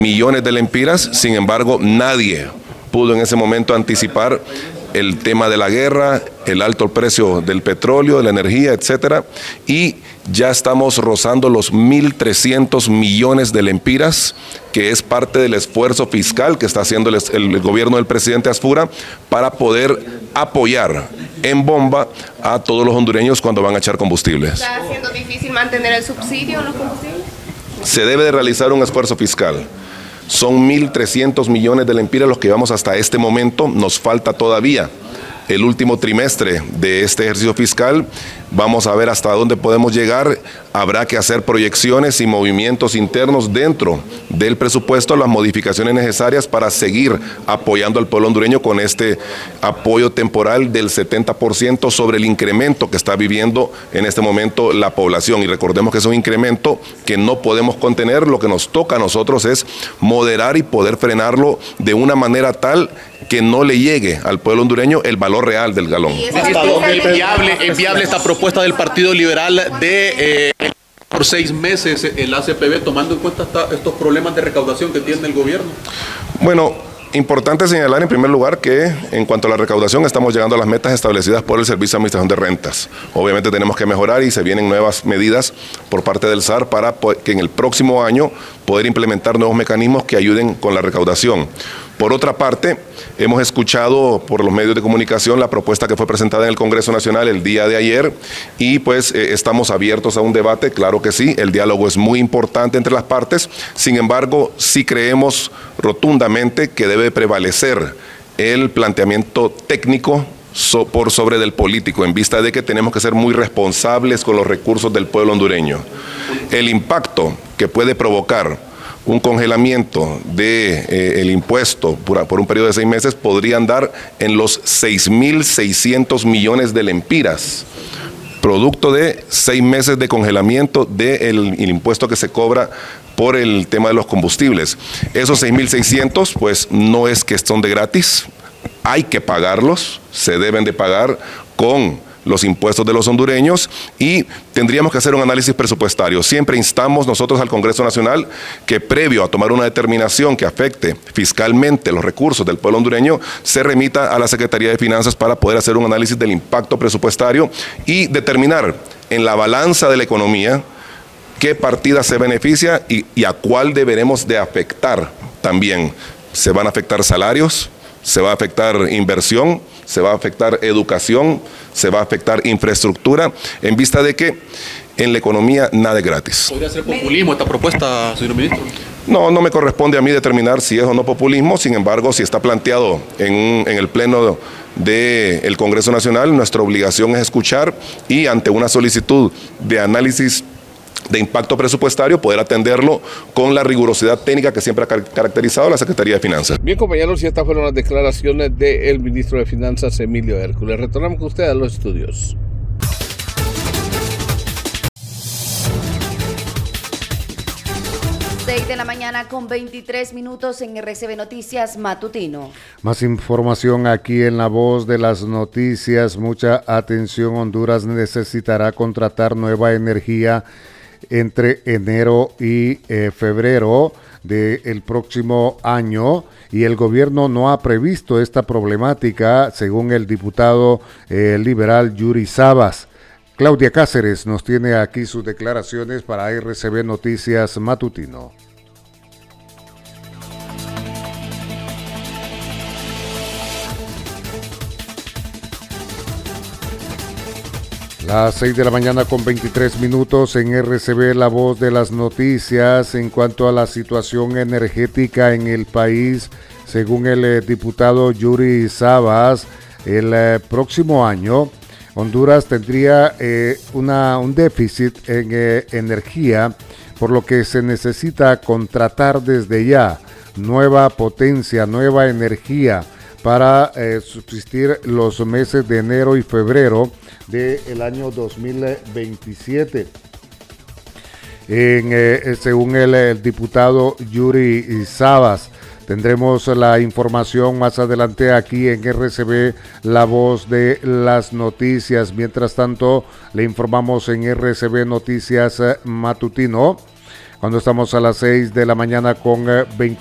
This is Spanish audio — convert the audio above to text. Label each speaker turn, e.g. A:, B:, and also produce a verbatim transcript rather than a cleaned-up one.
A: millones de lempiras. Sin embargo, nadie pudo en ese momento anticipar el tema de la guerra, el alto precio del petróleo, de la energía, etcétera, y ya estamos rozando los mil trescientos millones de lempiras, que es parte del esfuerzo fiscal que está haciendo el, el gobierno del presidente Asfura para poder apoyar en bomba a todos los hondureños cuando van a echar combustibles.
B: ¿Está haciendo difícil mantener el subsidio en los combustibles?
A: Se debe de realizar un esfuerzo fiscal. Son mil trescientos millones de lempiras los que llevamos hasta este momento. Nos falta todavía el último trimestre de este ejercicio fiscal. Vamos a ver hasta dónde podemos llegar. Habrá que hacer proyecciones y movimientos internos dentro del presupuesto, las modificaciones necesarias para seguir apoyando al pueblo hondureño con este apoyo temporal del setenta por ciento sobre el incremento que está viviendo en este momento la población. Y recordemos que es un incremento que no podemos contener. Lo que nos toca a nosotros es moderar y poder frenarlo de una manera tal que no le llegue al pueblo hondureño el valor real del galón.
C: ¿Es viable, es viable esta propuesta del Partido Liberal de eh, por seis meses el A C P B, tomando en cuenta esta, estos problemas de recaudación que tiene el gobierno?
A: Bueno, importante señalar en primer lugar que en cuanto a la recaudación estamos llegando a las metas establecidas por el Servicio de Administración de Rentas. Obviamente tenemos que mejorar y se vienen nuevas medidas por parte del S A R para que en el próximo año poder implementar nuevos mecanismos que ayuden con la recaudación. Por otra parte, hemos escuchado por los medios de comunicación la propuesta que fue presentada en el Congreso Nacional el día de ayer y pues eh, estamos abiertos a un debate, claro que sí, el diálogo es muy importante entre las partes. Sin embargo, sí creemos rotundamente que debe prevalecer el planteamiento técnico so, por sobre del político, en vista de que tenemos que ser muy responsables con los recursos del pueblo hondureño. El impacto que puede provocar un congelamiento del de, eh, impuesto por, por un periodo de seis meses podría andar en los seis mil seiscientos millones de lempiras, producto de seis meses de congelamiento del de impuesto que se cobra por el tema de los combustibles. Esos seis mil seiscientos pues no es que son de gratis, hay que pagarlos, se deben de pagar con los impuestos de los hondureños y tendríamos que hacer un análisis presupuestario. Siempre instamos nosotros al Congreso Nacional que previo a tomar una determinación que afecte fiscalmente los recursos del pueblo hondureño, se remita a la Secretaría de Finanzas para poder hacer un análisis del impacto presupuestario y determinar en la balanza de la economía qué partida se beneficia y, y a cuál deberemos de afectar también. Se van a afectar salarios, se va a afectar inversión, se va a afectar educación, se va a afectar infraestructura, en vista de que en la economía nada es gratis.
C: ¿Podría ser populismo esta propuesta, señor ministro?
A: No, no me corresponde a mí determinar si es o no populismo. Sin embargo, si está planteado en, en el pleno del Congreso Nacional, nuestra obligación es escuchar y ante una solicitud de análisis de impacto presupuestario, poder atenderlo con la rigurosidad técnica que siempre ha caracterizado a la Secretaría de Finanzas.
D: Bien, compañeros, y estas fueron las declaraciones del ministro de Finanzas, Emilio Hércules. Retornamos con usted a los estudios.
E: seis de la mañana con veintitrés minutos en R C B Noticias Matutino.
F: Más información aquí en La Voz de las Noticias. Mucha atención, Honduras necesitará contratar nueva energía entre enero y eh, febrero del próximo año y el gobierno no ha previsto esta problemática, según el diputado eh, liberal Yuri Sabas. Claudia Cáceres nos tiene aquí sus declaraciones para R C B Noticias Matutino. Las seis de la mañana con veintitrés minutos en R C B, La Voz de las Noticias. En cuanto a la situación energética en el país, según el eh, diputado Yuri Sabas, el eh, próximo año Honduras tendría eh, una, un déficit en eh, energía, por lo que se necesita contratar desde ya nueva potencia, nueva energía para eh, subsistir los meses de enero y febrero del año dos mil veintisiete. En, eh, según el, el diputado Yuri Sabas, tendremos la información más adelante aquí en R C B, La Voz de las Noticias. Mientras tanto, le informamos en R C B Noticias Matutino. cuando estamos a las seis de la mañana con veinte